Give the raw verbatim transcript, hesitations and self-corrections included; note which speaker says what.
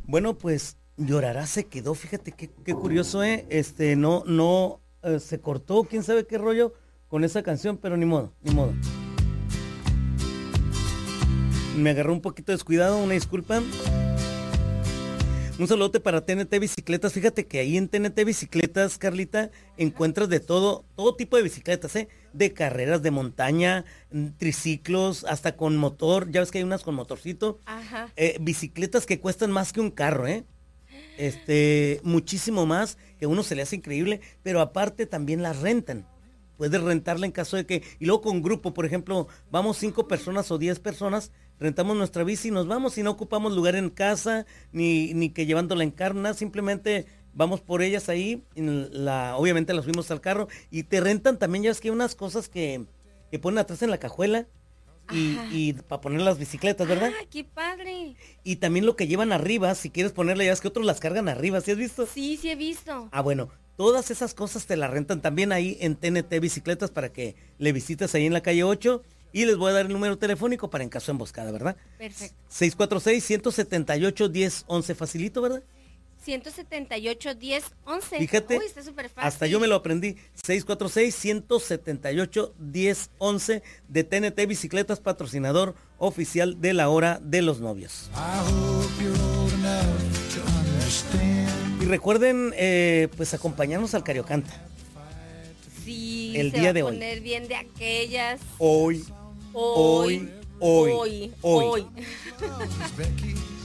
Speaker 1: Bueno, pues Llorará se quedó, fíjate qué, qué curioso, ¿eh? Este, no, no, eh, se cortó, quién sabe qué rollo con esa canción, pero ni modo, ni modo. Me agarró un poquito descuidado, una disculpa. Un saludote para T N T Bicicletas. Fíjate que ahí en T N T Bicicletas, Carlita, encuentras de todo, todo tipo de bicicletas, ¿eh? De carreras, de montaña, triciclos, hasta con motor. Ya ves que hay unas con motorcito.
Speaker 2: Ajá.
Speaker 1: Eh, bicicletas que cuestan más que un carro, ¿eh? Este, muchísimo más, que a uno se le hace increíble, pero aparte también las rentan. Puedes rentarla en caso de que, y luego con grupo, por ejemplo, vamos cinco personas o diez personas, rentamos nuestra bici y nos vamos y no ocupamos lugar en casa, ni, ni que llevándola en carna, simplemente vamos por ellas ahí, en la, obviamente las subimos al carro y te rentan también, ya ves que hay unas cosas que, que ponen atrás en la cajuela y, y para poner las bicicletas, ¿verdad?
Speaker 2: Ah, qué padre.
Speaker 1: Y también lo que llevan arriba, si quieres ponerla, ya ves que otros las cargan arriba, ¿sí has visto?
Speaker 2: Sí, sí he visto.
Speaker 1: Ah, bueno, todas esas cosas te las rentan también ahí en T N T Bicicletas para que le visites ahí en la calle ocho. Y les voy a dar el número telefónico para en caso de emboscada, ¿verdad?
Speaker 2: Perfecto.
Speaker 1: seis cuatro seis, uno siete ocho, uno cero once, facilito, ¿verdad?
Speaker 2: ciento setenta y ocho, diez, once.
Speaker 1: Fíjate,
Speaker 2: Uy, está súper fácil.
Speaker 1: hasta yo me lo aprendí. seis cuatro seis, uno siete ocho, diez, once de T N T Bicicletas, patrocinador oficial de la Hora de los Novios. Y recuerden, eh, pues acompañarnos al Cariocanta.
Speaker 2: Sí,
Speaker 1: el
Speaker 2: se
Speaker 1: día
Speaker 2: va
Speaker 1: de
Speaker 2: a
Speaker 1: hoy.
Speaker 2: poner bien de aquellas.
Speaker 1: Hoy,
Speaker 2: Hoy,
Speaker 1: hoy, hoy,
Speaker 2: hoy,
Speaker 1: hoy.
Speaker 2: hoy.